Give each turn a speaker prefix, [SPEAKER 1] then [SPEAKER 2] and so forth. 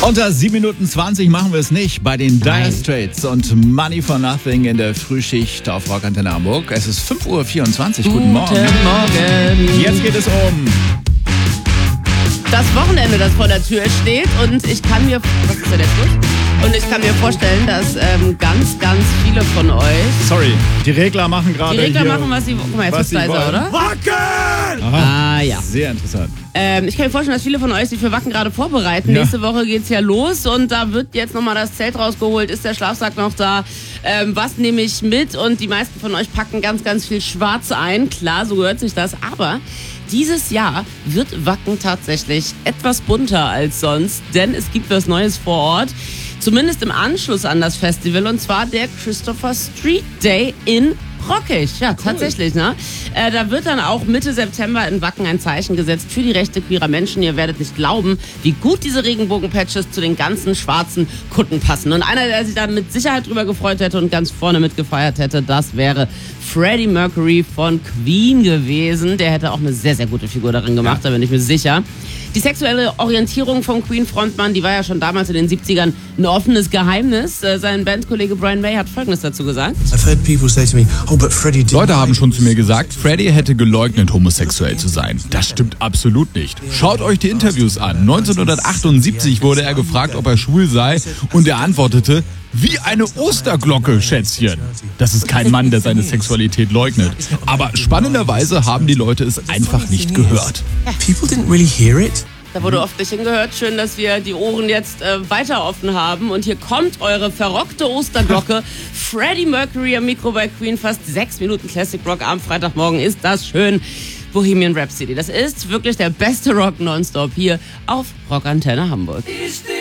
[SPEAKER 1] Unter 7:20 machen wir es nicht bei den Dire Straits und Money for Nothing in der Frühschicht auf Rock Antenne Hamburg. Es ist 5:24 Uhr. Guten Morgen.
[SPEAKER 2] Guten Morgen.
[SPEAKER 1] Jetzt geht es um
[SPEAKER 2] das Wochenende, das vor der Tür steht, und ich kann mir... Was ist denn jetzt los? Und ich kann mir vorstellen, dass ganz, ganz viele von euch...
[SPEAKER 1] Sorry, die Regler machen gerade
[SPEAKER 2] Die Regler
[SPEAKER 1] hier,
[SPEAKER 2] machen, was sie... Guck mal, jetzt
[SPEAKER 1] was
[SPEAKER 2] ist
[SPEAKER 1] sie
[SPEAKER 2] leiser,
[SPEAKER 1] wollen.
[SPEAKER 2] oder?
[SPEAKER 1] Wacken!
[SPEAKER 2] Ah, ja.
[SPEAKER 1] Sehr interessant.
[SPEAKER 2] Ich kann mir vorstellen, dass viele von euch sich für Wacken gerade vorbereiten.
[SPEAKER 1] Ja.
[SPEAKER 2] Nächste Woche geht's ja los und da wird jetzt nochmal das Zelt rausgeholt. Ist der Schlafsack noch da? Was nehme ich mit? Und die meisten von euch packen ganz, ganz viel Schwarz ein. Klar, so gehört sich das. Aber dieses Jahr wird Wacken tatsächlich etwas bunter als sonst, denn es gibt was Neues vor Ort. Zumindest im Anschluss an das Festival, und zwar der Christopher Street Day in Rockig. Ja, cool. Tatsächlich, ne? Da wird dann auch Mitte September in Wacken ein Zeichen gesetzt für die Rechte queerer Menschen. Ihr werdet nicht glauben, wie gut diese Regenbogen-Patches zu den ganzen schwarzen Kutten passen. Und einer, der sich da mit Sicherheit drüber gefreut hätte und ganz vorne mitgefeiert hätte, das wäre Freddie Mercury von Queen gewesen. Der hätte auch eine sehr, sehr gute Figur darin gemacht, da bin ich mir sicher. Die sexuelle Orientierung vom Queen-Frontmann, die war ja schon damals in den 70ern ein offenes Geheimnis. Sein Bandkollege Brian May hat Folgendes dazu gesagt.
[SPEAKER 3] Leute haben schon zu mir gesagt, Freddie hätte geleugnet, homosexuell zu sein. Das stimmt absolut nicht. Schaut euch die Interviews an. 1978 wurde er gefragt, ob er schwul sei, und er antwortete: Wie eine Osterglocke, Schätzchen. Das ist kein Mann, der seine Sexualität leugnet. Aber spannenderweise haben die Leute es einfach nicht gehört.
[SPEAKER 4] People didn't really hear it.
[SPEAKER 2] Da wurde oft nicht hingehört. Schön, dass wir die Ohren jetzt weiter offen haben. Und hier kommt eure verrockte Osterglocke. Freddie Mercury am Mikro bei Queen. Fast 6 Minuten Classic Rock am Freitagmorgen. Ist das schön. Bohemian Rhapsody. Das ist wirklich der beste Rock nonstop hier auf Rock Antenne Hamburg.